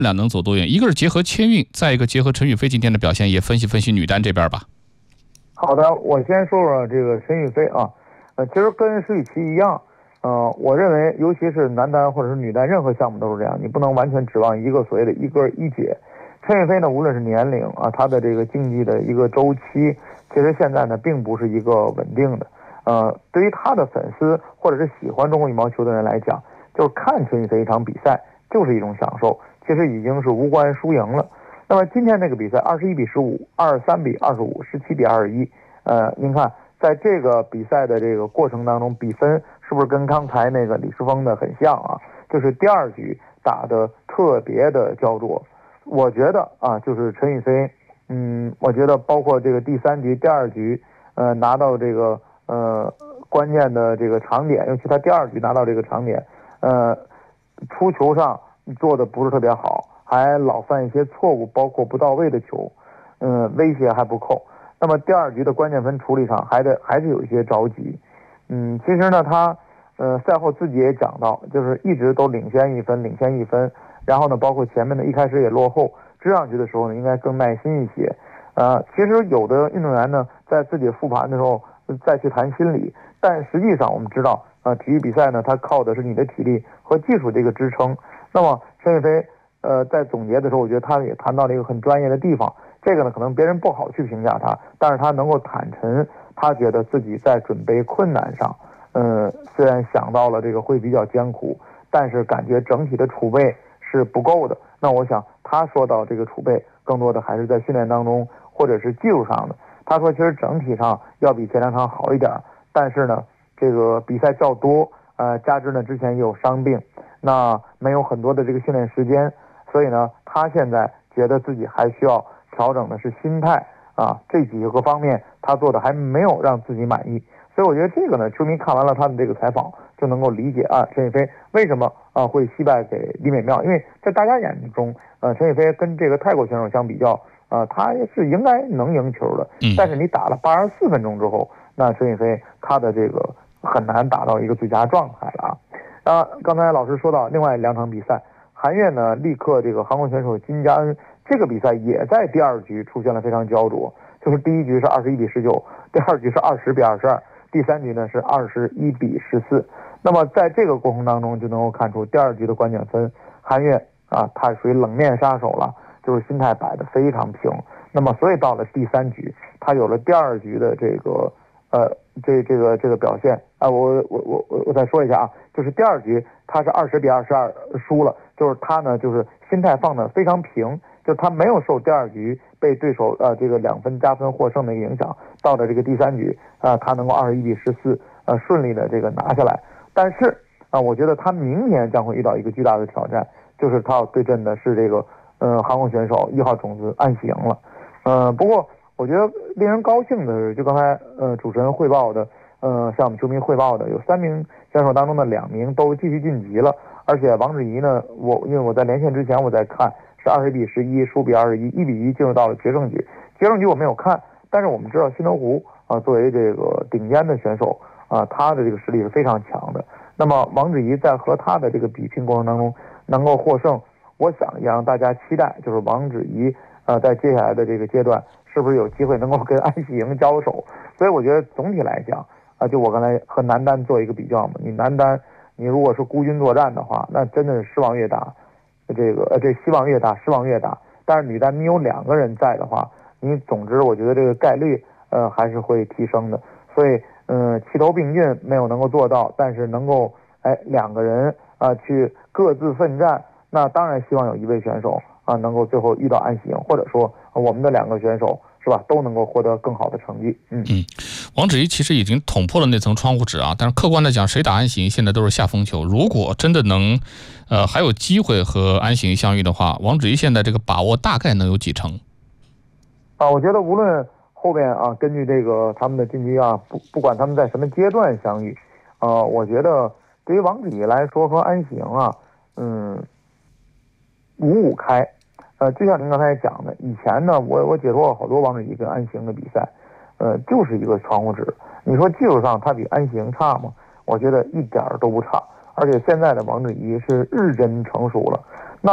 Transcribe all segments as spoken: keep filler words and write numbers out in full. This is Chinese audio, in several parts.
俩能走多远？一个是结合千韵，再一个结合陈雨菲今天的表现，也分析分析女单这边吧。 好的，我先说说这个陈雨菲啊，呃，其实跟石宇奇一样，呃，我认为尤其是男单或者是女单，任何项目都是这样，你不能完全指望一个所谓的一哥一姐。陈雨菲呢，无论是年龄啊，她的这个竞技的一个周期，其实现在呢并不是一个稳定的。呃，对于她的粉丝或者是喜欢中国羽毛球的人来讲，就是看陈雨菲一场比赛就是一种享受，其实已经是无关输赢了。那么今天这个比赛二十一比十五、二十三比二十五、十七比二十一，呃，您看在这个比赛的这个过程当中，比分是不是跟刚才那个李世峰的很像啊？就是第二局打得特别的焦灼。我觉得啊，就是陈雨菲，嗯，我觉得包括这个第三局、第二局，呃，拿到这个呃关键的这个场点，尤其他第二局拿到这个场点，呃，出球上做的不是特别好。还老犯一些错误，包括不到位的球，嗯，威胁还不够。那么第二局的关键分处理上还得还是有一些着急。嗯，其实呢，他呃赛后自己也讲到，就是一直都领先一分，领先一分。然后呢，包括前面的一开始也落后，追上去的时候呢，应该更耐心一些。呃，其实有的运动员呢，在自己复盘的时候再去谈心理，但实际上我们知道，呃，体育比赛呢，它靠的是你的体力和技术这个支撑。那么陈雨菲。呃，在总结的时候，我觉得他也谈到了一个很专业的地方。这个呢，可能别人不好去评价他，但是他能够坦陈，他觉得自己在准备困难上，呃，虽然想到了这个会比较艰苦，但是感觉整体的储备是不够的。那我想他说到这个储备，更多的还是在训练当中或者是技术上的。他说，其实整体上要比前两场好一点，但是呢，这个比赛较多，呃，加之呢之前也有伤病，那没有很多的这个训练时间。所以呢，他现在觉得自己还需要调整的是心态啊，这几个方面他做的还没有让自己满意。所以我觉得这个呢，球迷看完了他的这个采访，就能够理解啊，陈雨菲为什么啊会惜败给李美妙，因为在大家眼中，呃，陈雨菲跟这个泰国选手相比较，啊，他是应该能赢球的。但是你打了八十四分钟之后，那陈雨菲他的这个很难达到一个最佳状态了啊。啊，刚才老师说到另外两场比赛。韩悦呢，力克这个韩国选手金佳恩，这个比赛也在第二局出现了非常焦灼，就是第一局是二十一比十九，第二局是二十比二十二，第三局呢是二十一比十四。那么在这个过程当中就能够看出第二局的关键分，韩悦啊，他属于冷面杀手了，就是心态摆得非常平。那么所以到了第三局，他有了第二局的这个呃这这个这个表现啊，我我我我我再说一下啊，就是第二局他是二十比二十二输了。就是他呢，就是心态放得非常平，就他没有受第二局被对手呃这个两分加分获胜的一个影响，到了这个第三局啊、呃，他能够二十一比十四呃顺利的这个拿下来。但是啊、呃，我觉得他明年将会遇到一个巨大的挑战，就是他要对阵的是这个呃韩国选手一号种子安喜莹了。呃，不过我觉得令人高兴的是，就刚才呃主持人汇报的，呃向我们球迷汇报的，有三名选手当中的两名都继续晋级了。而且王芷怡呢，我因为我在连线之前我在看是二十比十一输比二十一，一比一进入到了决胜局。决胜局我没有看，但是我们知道辛德湖啊、呃、作为这个顶尖的选手啊、呃，他的这个实力是非常强的。那么王芷怡在和他的这个比拼过程当中能够获胜，我想也让大家期待，就是王芷怡呃在接下来的这个阶段是不是有机会能够跟安喜莹交手。所以我觉得总体来讲啊、呃，就我刚才和男单做一个比较嘛，你男单。你如果是孤军作战的话，那真的是失望越大，这个呃这希望越大，失望越大。但是女单你有两个人在的话，你总之我觉得这个概率呃还是会提升的。所以嗯、呃、齐头并进没有能够做到，但是能够哎两个人啊、呃、去各自奋战，那当然希望有一位选手啊、呃、能够最后遇到安喜莹，或者说、呃、我们的两个选手是吧都能够获得更好的成绩。嗯嗯，王芷怡其实已经捅破了那层窗户纸啊，但是客观的讲，谁打安喜莹现在都是下风球。如果真的能，呃，还有机会和安喜莹相遇的话，王芷怡现在这个把握大概能有几成？ 啊，我觉得无论后边啊，根据这个他们的晋级啊，不不管他们在什么阶段相遇，呃，我觉得对于王芷怡来说和安喜莹啊，嗯，五五开。呃，就像您刚才讲的，以前呢，我我解说了好多王芷怡跟安喜莹的比赛，呃，就是一个窗户纸。你说技术上他比安喜莹差吗？我觉得一点儿都不差。而且现在的王芷怡是日臻成熟了。那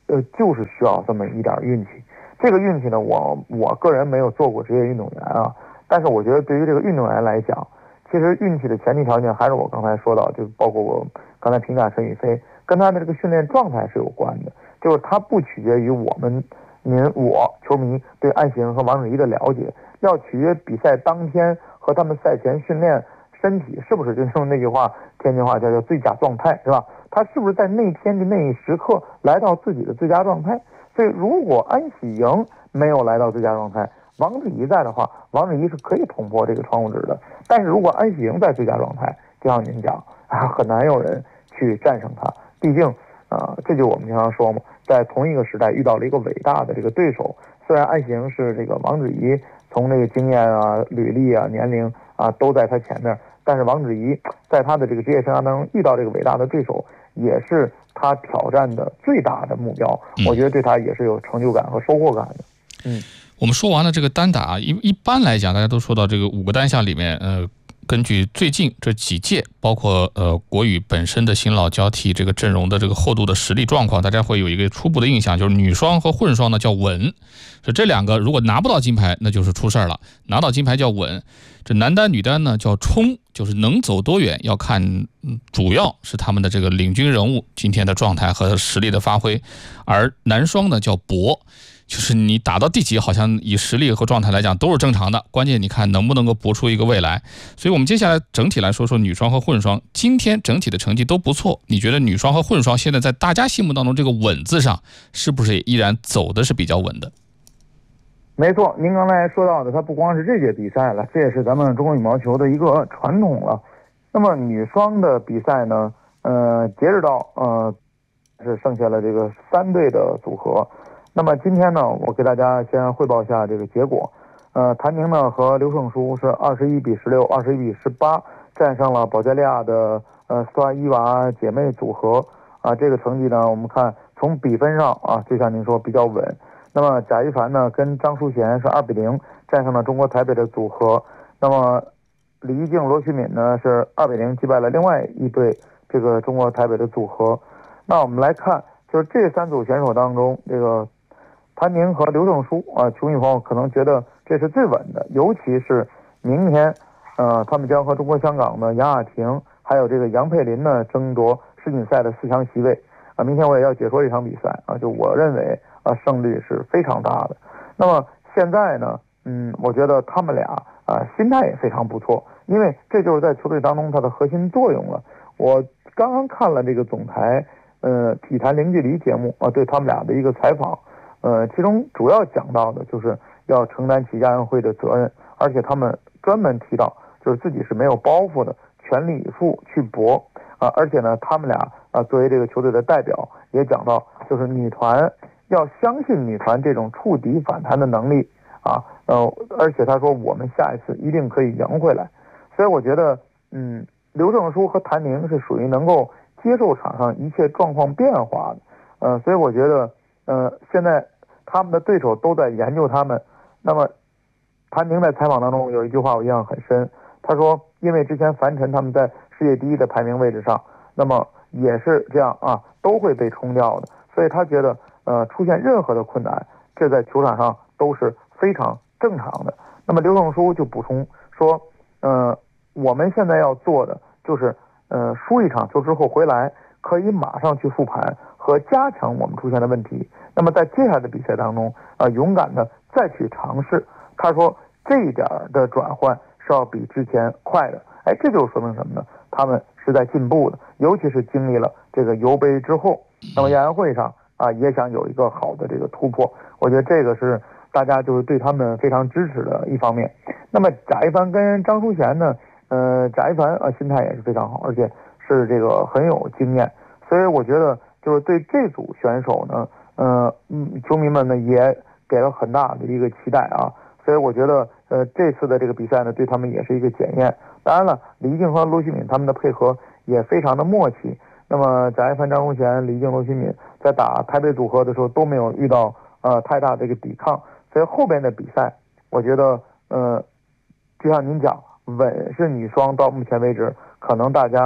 呃，就是需要这么一点运气。这个运气呢，我我个人没有做过职业运动员啊，但是我觉得对于这个运动员来讲，其实运气的前提条件还是我刚才说到，就包括我刚才评价陈雨菲，跟他的这个训练状态是有关的，就是他不取决于我们您我球迷对安喜莹和王芷怡的了解，要取决比赛当天和他们赛前训练身体是不是就用那句话天津话叫叫最佳状态，是吧？他是不是在那天的那一时刻来到自己的最佳状态？所以如果安喜莹没有来到最佳状态，王芷怡在的话，王芷怡是可以捅破这个窗户纸的。但是如果安喜莹在最佳状态，就像您讲啊，很难有人去战胜她。毕竟啊、呃，这就我们经常说嘛，在同一个时代遇到了一个伟大的这个对手。虽然安喜莹是这个王芷怡从这个经验啊、履历啊、年龄啊都在她前面，但是王芷怡在她的这个职业生涯当中遇到这个伟大的对手，也是她挑战的最大的目标。我觉得对她也是有成就感和收获感的。嗯。 我们说完了这个单打，一一般来讲，大家都说到这个五个单项里面，呃，根据最近这几届，包括呃国羽本身的新老交替这个阵容的这个厚度的实力状况，大家会有一个初步的印象，就是女双和混双呢叫稳，是这两个如果拿不到金牌，那就是出事了；拿到金牌叫稳。这男单女单呢叫冲，就是能走多远要看，嗯，主要是他们的这个领军人物今天的状态和实力的发挥，而男双呢叫搏。就是你打到第几，好像以实力和状态来讲都是正常的，关键你看能不能够搏出一个未来。所以我们接下来整体来说说女双和混双，今天整体的成绩都不错。你觉得女双和混双现在在大家心目当中这个稳字上，是不是也依然走的是比较稳的？ 没错，您刚才说到的，它不光是这届比赛了，这也是咱们中国羽毛球的一个传统了。那么女双的比赛呢，呃，截止到呃是剩下了这个三队的组合。那么今天呢，我给大家先汇报一下这个结果。呃，谭宁呢和刘胜书是二十一比十六、二十一比十八战胜了保加利亚的呃斯瓦伊娃姐妹组合啊。这个成绩呢，我们看从比分上啊，就像您说比较稳。那么贾一凡呢跟张淑娴是二比零战胜了中国台北的组合。那么李玉静、罗旭敏呢是二比零击败了另外一对这个中国台北的组合。那我们来看，就是这三组选手当中，这个谭宁和刘胜书啊，球迷朋友可能觉得这是最稳的，尤其是明天，呃，他们将和中国香港的杨雅婷还有这个杨佩琳呢争夺世锦赛的四强席位啊。明天我也要解说这场比赛啊，就我认为啊胜率是非常大的。那么现在呢，嗯，我觉得他们俩啊心态也非常不错，因为这就是在球队当中它的核心作用了。我刚刚看了这个总台呃体坛零距离节目啊，对他们俩的一个采访。呃，其中主要讲到的就是要承担起亚运会的责任，而且他们专门提到，就是自己是没有包袱的，全力以赴去搏啊。而且呢，他们俩啊作为这个球队的代表，也讲到，就是女团要相信女团这种触底反弹的能力啊。呃，而且他说我们下一次一定可以赢回来。所以我觉得，嗯，刘胜书和谭宁是属于能够接受场上一切状况变化的。呃，所以我觉得，呃，现在他们的对手都在研究他们。那么谭宁在采访当中有一句话我印象很深，他说因为之前樊晨他们在世界第一的排名位置上，那么也是这样啊，都会被冲掉的，所以他觉得呃出现任何的困难，这在球场上都是非常正常的。那么刘胜书就补充说，呃我们现在要做的就是呃输一场球之后回来可以马上去复盘和加强我们出现的问题，那么在接下来的比赛当中啊、呃，勇敢的再去尝试。他说这一点的转换是要比之前快的，哎，这就说明什么呢？他们是在进步的，尤其是经历了这个尤杯之后，那么亚运会上啊也想有一个好的这个突破，我觉得这个是大家就是对他们非常支持的一方面。那么贾一凡跟张淑娴呢，呃，贾一凡啊心态也是非常好，而且是这个很有经验，所以我觉得就是对这组选手呢，呃，嗯，球迷们呢也给了很大的一个期待啊，所以我觉得呃这次的这个比赛呢对他们也是一个检验。当然了，李易静和罗旭敏他们的配合也非常的默契。那么贾一凡、张淑娴、李易静、罗旭敏在打台北组合的时候都没有遇到呃太大的一个抵抗，所以后边的比赛我觉得呃就像您讲，稳是女双到目前为止可能大家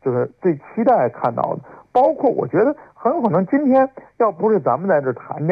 就是最期待看到的。包括我觉得很有可能今天要不是咱们在这谈这